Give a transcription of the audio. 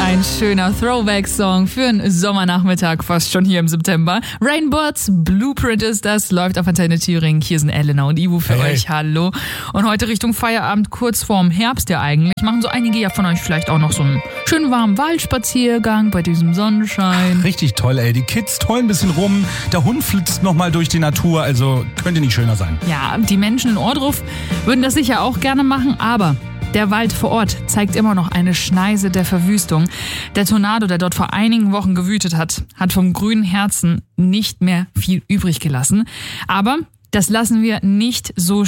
Ein schöner Throwback-Song für einen Sommernachmittag, fast schon hier im September. Rainbirds, Blueprint ist das, läuft auf Antenne Thüringen. Hier sind Elena und Ivo für euch. Hallo. Und heute Richtung Feierabend, kurz vorm Herbst ja eigentlich, machen so einige ja von euch vielleicht auch noch so einen schönen warmen Waldspaziergang bei diesem Sonnenschein. Richtig toll, ey. Die Kids tollen ein bisschen rum, der Hund flitzt nochmal durch die Natur, also könnte nicht schöner sein. Ja, die Menschen in Ohrdruf würden das sicher auch gerne machen, aber der Wald vor Ort zeigt immer noch eine Schneise der Verwüstung. Der Tornado, der dort vor einigen Wochen gewütet hat, hat vom grünen Herzen nicht mehr viel übrig gelassen. Aber das lassen wir nicht so